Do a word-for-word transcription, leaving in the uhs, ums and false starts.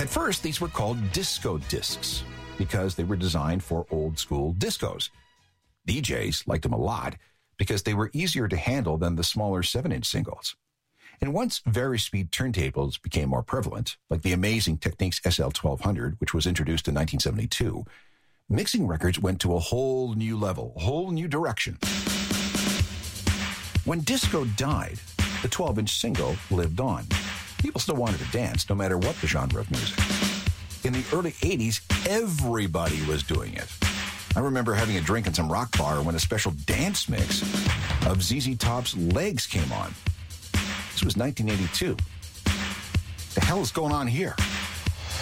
At first, these were called disco discs because they were designed for old-school discos. D Js liked them a lot because they were easier to handle than the smaller seven-inch singles. And once Vari-Speed turntables became more prevalent, like the amazing Technics S L twelve hundred, which was introduced in nineteen seventy-two, mixing records went to a whole new level, a whole new direction. When disco died, the twelve-inch single lived on. People still wanted to dance, no matter what the genre of music. In the early eighties, everybody was doing it. I remember having a drink in some rock bar when a special dance mix of Z Z Top's Legs came on. This was nineteen eighty-two. The hell is going on here?